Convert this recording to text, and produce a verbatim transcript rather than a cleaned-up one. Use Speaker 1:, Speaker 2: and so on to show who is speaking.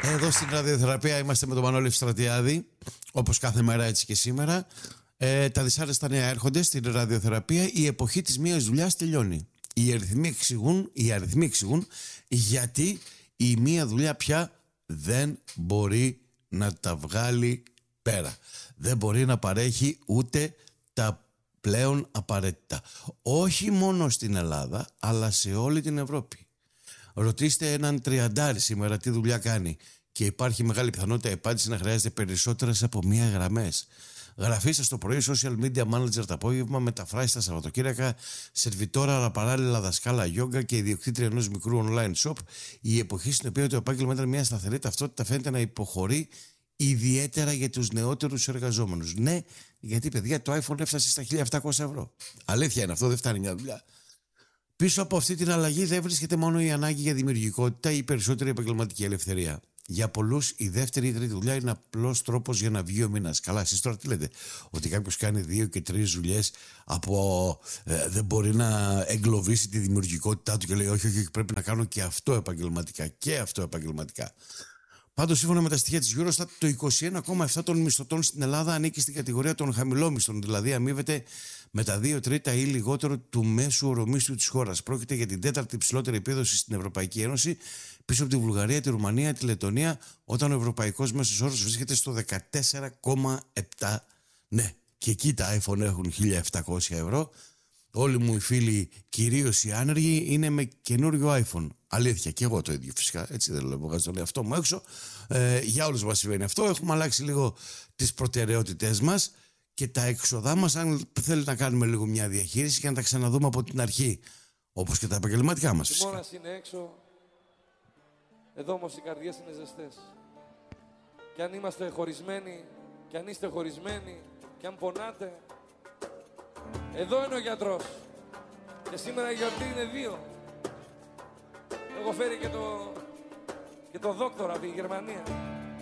Speaker 1: Εδώ στην ραδιοθεραπεία είμαστε με τον Μανώλη Στρατιάδη, όπως κάθε μέρα έτσι και σήμερα. Ε, τα δυσάρεστα νέα έρχονται στην ραδιοθεραπεία. Η εποχή της μίας δουλειάς τελειώνει. Οι αριθμοί εξηγούν, οι αριθμοί εξηγούν γιατί η μία δουλειά πια δεν μπορεί να τα βγάλει πέρα. Δεν μπορεί να παρέχει ούτε τα πλέον απαραίτητα. Όχι μόνο στην Ελλάδα, αλλά σε όλη την Ευρώπη. Ρωτήστε έναν τριαντάρι σήμερα τι δουλειά κάνει και υπάρχει μεγάλη πιθανότητα η απάντηση να χρειάζεται περισσότερες από μία γραμμές. Γραφίστε στο πρωί social media manager το απόγευμα, μεταφράσει τα Σαββατοκύριακα, σερβιτόρα αλλά παράλληλα δασκάλα γιόγκα και ιδιοκτήτρια ενός μικρού online shop. Η εποχή στην οποία το επάγγελμα ήταν μια σταθερή ταυτότητα φαίνεται να υποχωρεί, ιδιαίτερα για τους νεότερους εργαζόμενους. Ναι, γιατί παιδιά το iPhone έφτασε στα χίλια επτακόσια ευρώ. Αλήθεια είναι αυτό, δεν φτάνει μια δουλειά. Πίσω από αυτή την αλλαγή δεν βρίσκεται μόνο η ανάγκη για δημιουργικότητα ή περισσότερη επαγγελματική ελευθερία. Για πολλούς η δεύτερη ή τρίτη δουλειά είναι απλός τρόπος για να βγει ο μήνας. Καλά, εσείς τώρα τι λέτε, ότι κάποιος κάνει δύο και τρεις δουλειές από ε, δεν μπορεί να εγκλωβίσει τη δημιουργικότητά του και λέει όχι, όχι, όχι, πρέπει να κάνω και αυτό επαγγελματικά και αυτό επαγγελματικά. Πάντως, σύμφωνα με τα στοιχεία της Eurostat, το είκοσι ένα κόμμα επτά τοις εκατό των μισθωτών στην Ελλάδα ανήκει στην κατηγορία των χαμηλόμισθων, δηλαδή αμείβεται με τα δύο τρίτα ή λιγότερο του μέσου ορομίσθου της χώρας. Πρόκειται για την τέταρτη υψηλότερη επίδοση στην Ευρωπαϊκή Ένωση, πίσω από τη Βουλγαρία, τη Ρουμανία, τη Λετωνία, όταν ο ευρωπαϊκός μέσος όρος βρίσκεται στο δεκατέσσερα κόμμα επτά. Ναι, και εκεί τα iPhone έχουν χίλια επτακόσια ευρώ. Όλοι μου οι φίλοι, κυρίως οι άνεργοι, είναι με καινούριο iPhone. Αλήθεια, και εγώ το ίδιο φυσικά. Έτσι δεν λέω, βγάζω τον εαυτό μου έξω. Ε, για όλους μας συμβαίνει αυτό. Έχουμε αλλάξει λίγο τις προτεραιότητές μας και τα έξοδά μας. Αν θέλει να κάνουμε λίγο μια διαχείριση και να τα ξαναδούμε από την αρχή. Όπως και τα επαγγελματικά μας φυσικά.
Speaker 2: Ο χειμώνας είναι έξω. Εδώ όμως οι καρδιές είναι ζεστές. Και αν είμαστε χωρισμένοι, και αν είστε χωρισμένοι, και αν πονάτε, εδώ είναι ο γιατρός. Και σήμερα η γιορτή είναι δύο. Έχω φέρει και το, και το δόκτορα από τη Γερμανία.